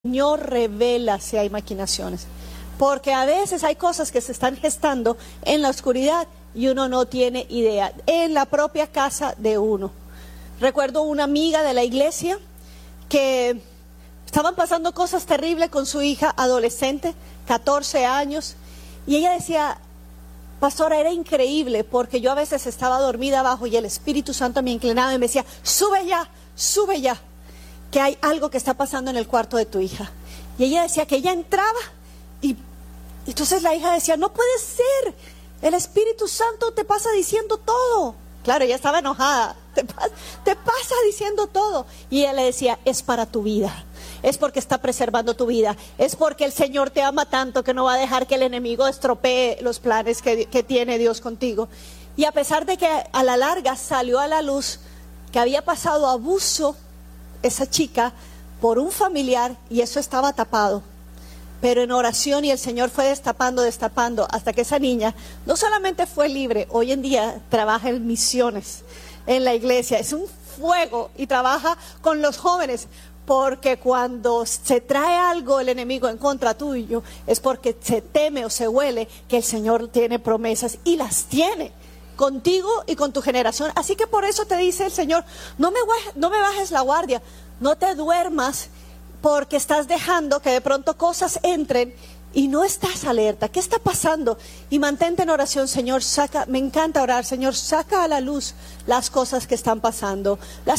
Señor revela si hay maquinaciones, porque a veces hay cosas que se están gestando en la oscuridad y uno no tiene idea, en la propia casa de uno. Recuerdo una amiga de la iglesia que estaban pasando cosas terribles con su hija adolescente, 14 años, y ella decía: pastora, era increíble, porque yo a veces estaba dormida abajo y el Espíritu Santo me inclinaba y me decía: sube ya, que hay algo que está pasando en el cuarto de tu hija. Y ella decía que ella entraba y entonces la hija decía: no puede ser, el Espíritu Santo te pasa diciendo todo. Claro, ella estaba enojada, te pasa diciendo todo. Y ella le decía: es para tu vida, es porque está preservando tu vida, es porque el Señor te ama tanto que no va a dejar que el enemigo estropee los planes que tiene Dios contigo. Y a pesar de que a la larga salió a la luz que había pasado abuso esa chica por un familiar, y eso estaba tapado, pero en oración, y el Señor fue destapando, hasta que esa niña no solamente fue libre, hoy en día trabaja en misiones en la iglesia, es un fuego, y trabaja con los jóvenes, porque cuando se trae algo el enemigo en contra tuyo, es porque se teme o se huele que el Señor tiene promesas, y las tiene contigo y con tu generación. Así que por eso te dice el Señor: no me bajes la guardia, no te duermas, porque estás dejando que de pronto cosas entren y no estás alerta. ¿Qué está pasando? Y mantente en oración. Señor, me encanta orar. Señor, saca a la luz las cosas que están pasando,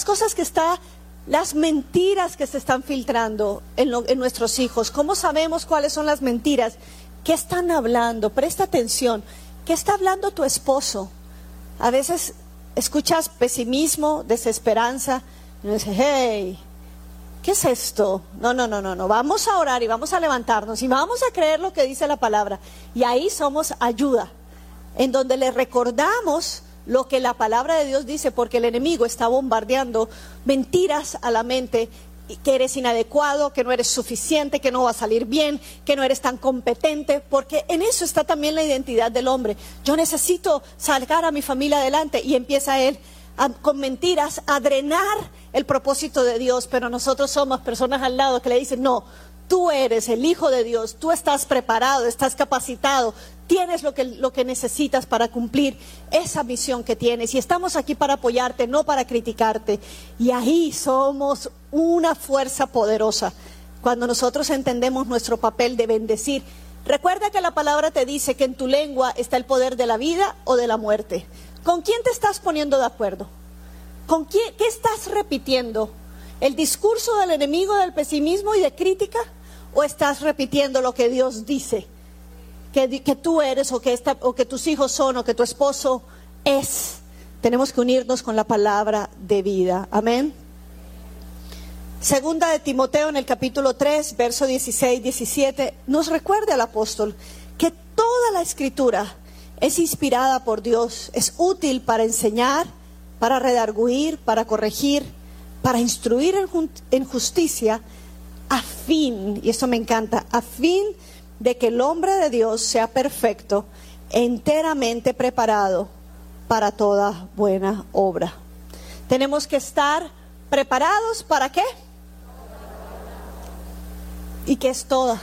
las mentiras que se están filtrando en nuestros hijos. ¿Cómo sabemos cuáles son las mentiras? ¿Qué están hablando? Presta atención. ¿Qué está hablando tu esposo? A veces escuchas pesimismo, desesperanza, y uno dice: hey, ¿qué es esto? No, vamos a orar y vamos a levantarnos y vamos a creer lo que dice la palabra. Y ahí somos ayuda, en donde le recordamos lo que la palabra de Dios dice, porque el enemigo está bombardeando mentiras a la mente, que eres inadecuado, que no eres suficiente, que no va a salir bien, que no eres tan competente, porque en eso está también la identidad del hombre. Yo necesito sacar a mi familia adelante, y empieza él con mentiras a drenar el propósito de Dios. Pero nosotros somos personas al lado que le dicen: no, tú eres el Hijo de Dios, tú estás preparado, estás capacitado, tienes lo que necesitas para cumplir esa misión que tienes, y estamos aquí para apoyarte, no para criticarte. Y ahí somos una fuerza poderosa, cuando nosotros entendemos nuestro papel de bendecir. Recuerda que la palabra te dice que en tu lengua está el poder de la vida o de la muerte. ¿Con quién te estás poniendo de acuerdo? ¿Con qué estás repitiendo? ¿El discurso del enemigo del pesimismo y de crítica? ¿O estás repitiendo lo que Dios dice que tú eres, o que tus hijos son, o que tu esposo es? Tenemos que unirnos con la palabra de vida. Amén. Segunda de Timoteo, en el capítulo 3, verso 16-17, nos recuerda el apóstol que toda la escritura es inspirada por Dios, es útil para enseñar, para redarguir, para corregir, para instruir en justicia, a fin, y eso me encanta, a fin de que el hombre de Dios sea perfecto, enteramente preparado para toda buena obra. Tenemos que estar preparados, ¿para qué? ¿Y qué es toda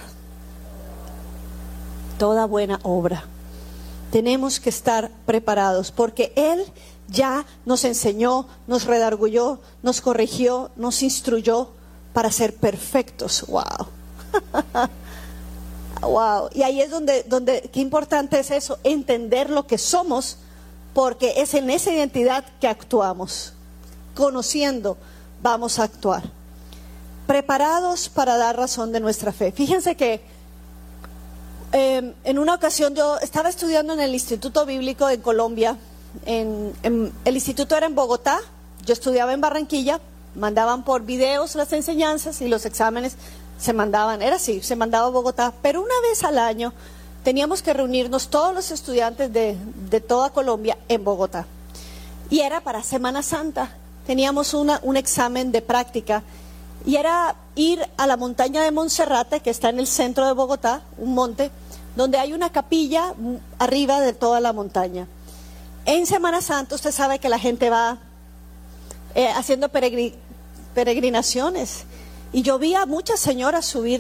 buena obra? Tenemos que estar preparados, porque Él ya nos enseñó, nos redarguyó, nos corrigió, nos instruyó para ser perfectos. Wow. Wow. Y ahí es donde qué importante es eso, entender lo que somos, porque es en esa identidad que actuamos. Conociendo, vamos a actuar. Preparados para dar razón de nuestra fe. Fíjense que en una ocasión yo estaba estudiando en el Instituto Bíblico en Colombia. El instituto era en Bogotá, yo estudiaba en Barranquilla. Mandaban por videos las enseñanzas y los exámenes se mandaban, se mandaba a Bogotá. Pero una vez al año teníamos que reunirnos todos los estudiantes de toda Colombia en Bogotá, y era para Semana Santa. Teníamos un examen de práctica, y era ir a la montaña de Monserrate, que está en el centro de Bogotá, un monte donde hay una capilla arriba de toda la montaña. En Semana Santa usted sabe que la gente va haciendo peregrinaciones, Y yo vi a muchas señoras subir